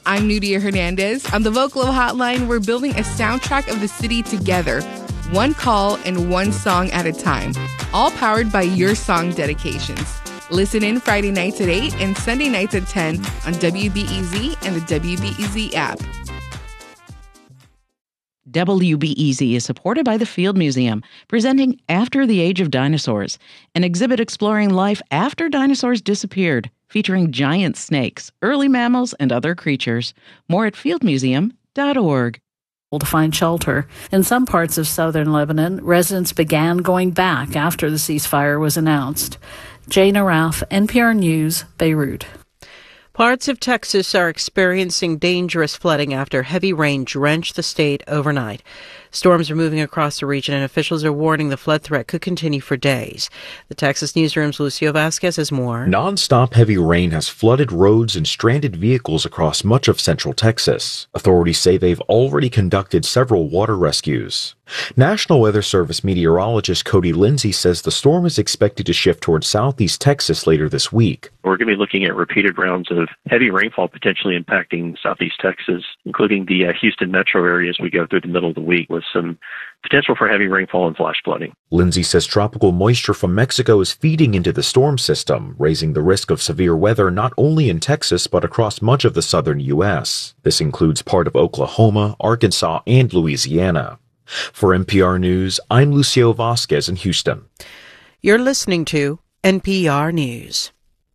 I'm Nudia Hernandez. On the Vocalo Hotline, we're building a soundtrack of the city together, one call and one song at a time, all powered by your song dedications. Listen in Friday nights at 8 and Sunday nights at 10 on WBEZ and the WBEZ app. WBEZ is supported by the Field Museum, presenting After the Age of Dinosaurs, an exhibit exploring life after dinosaurs disappeared, featuring giant snakes, early mammals, and other creatures. More at fieldmuseum.org. To find shelter. In some parts of southern Lebanon, residents began going back after the ceasefire was announced. Jane Araf, NPR News, Beirut. Parts of Texas are experiencing dangerous flooding after heavy rain drenched the state overnight. Storms are moving across the region, and officials are warning the flood threat could continue for days. The Texas Newsroom's Lucio Vasquez has more. Non-stop heavy rain has flooded roads and stranded vehicles across much of central Texas. Authorities say they've already conducted several water rescues. National Weather Service meteorologist Cody Lindsay says the storm is expected to shift towards southeast Texas later this week. We're going to be looking at repeated rounds of heavy rainfall potentially impacting southeast Texas, including the Houston metro area as we go through the middle of the week, with some potential for heavy rainfall and flash flooding. Lindsay says tropical moisture from Mexico is feeding into the storm system, raising the risk of severe weather not only in Texas but across much of the southern U.S. This includes part of Oklahoma, Arkansas, and Louisiana. For NPR News, I'm Lucio Vasquez in Houston. You're listening to NPR News.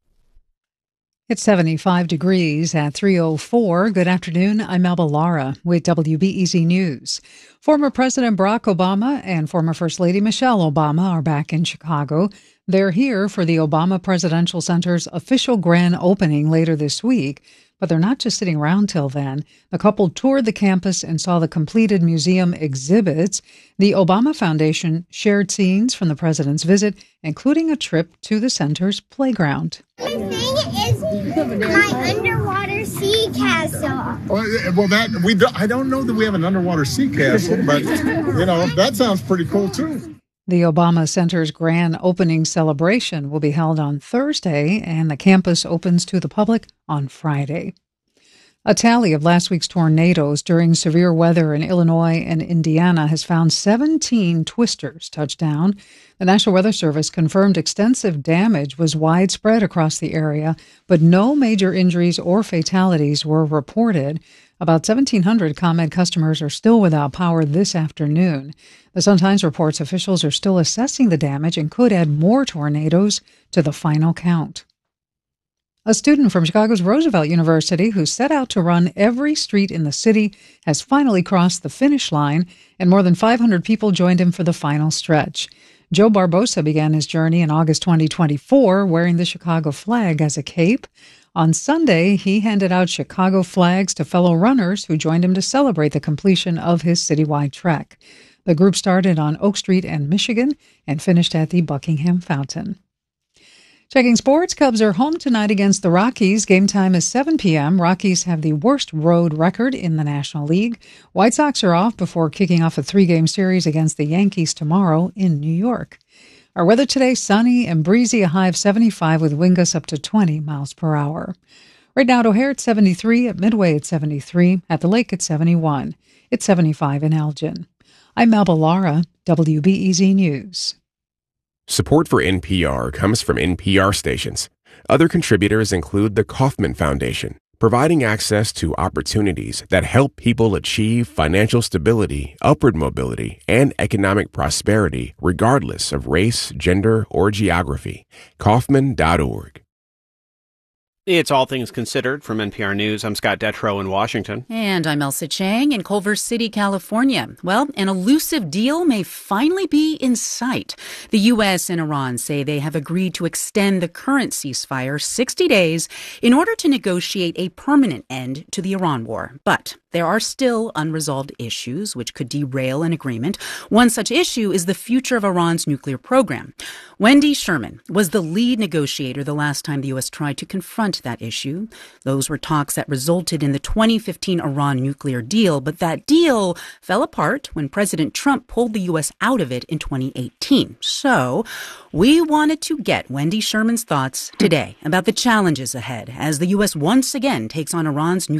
It's 75 degrees at 3:04. Good afternoon. I'm Melba Lara with WBEZ News. Former President Barack Obama and former First Lady Michelle Obama are back in Chicago. They're here for the Obama Presidential Center's official grand opening later this week. But they're not just sitting around till then. The couple toured the campus and saw the completed museum exhibits. The Obama Foundation shared scenes from the president's visit, including a trip to the center's playground. The thing is my underwater sea castle. Well, I don't know that we have an underwater sea castle, but, that sounds pretty cool, too. The Obama Center's grand opening celebration will be held on Thursday, and the campus opens to the public on Friday. A tally of last week's tornadoes during severe weather in Illinois and Indiana has found 17 twisters touch down. The National Weather Service confirmed extensive damage was widespread across the area, but no major injuries or fatalities were reported. About 1,700 ComEd customers are still without power this afternoon. The Sun-Times reports officials are still assessing the damage and could add more tornadoes to the final count. A student from Chicago's Roosevelt University who set out to run every street in the city has finally crossed the finish line, and more than 500 people joined him for the final stretch. Joe Barbosa began his journey in August 2024 wearing the Chicago flag as a cape. On Sunday, he handed out Chicago flags to fellow runners who joined him to celebrate the completion of his citywide trek. The group started on Oak Street and Michigan and finished at the Buckingham Fountain. Checking sports, Cubs are home tonight against the Rockies. Game time is 7 p.m. Rockies have the worst road record in the National League. White Sox are off before kicking off a 3-game series against the Yankees tomorrow in New York. Our weather today, sunny and breezy, a high of 75 with wind gusts up to 20 miles per hour. Right now at O'Hare it's 73, at Midway it's 73, at the lake it's 71. It's 75 in Elgin. I'm Melba Lara, WBEZ News. Support for NPR comes from NPR stations. Other contributors include the Kauffman Foundation, providing access to opportunities that help people achieve financial stability, upward mobility, and economic prosperity regardless of race, gender, or geography. Kauffman.org. It's All Things Considered from NPR News. I'm Scott Detrow in Washington. And I'm Elsa Chang in Culver City, California. Well, an elusive deal may finally be in sight. The U.S. and Iran say they have agreed to extend the current ceasefire 60 days in order to negotiate a permanent end to the Iran war. But there are still unresolved issues which could derail an agreement. One such issue is the future of Iran's nuclear program. Wendy Sherman was the lead negotiator the last time the U.S. tried to confront that issue. Those were talks that resulted in the 2015 Iran nuclear deal, but that deal fell apart when President Trump pulled the U.S. out of it in 2018. So we wanted to get Wendy Sherman's thoughts today about the challenges ahead as the U.S. once again takes on Iran's nuclear